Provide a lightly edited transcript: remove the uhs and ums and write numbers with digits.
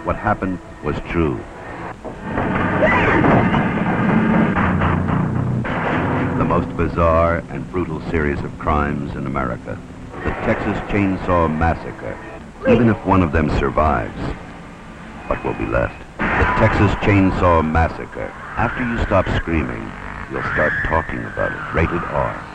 What happened was true. The most bizarre and brutal series of crimes in America. The Texas Chainsaw Massacre. Even if one of them survives, what will be left? The Texas Chainsaw Massacre. After you stop screaming, you'll start talking about it. Rated R.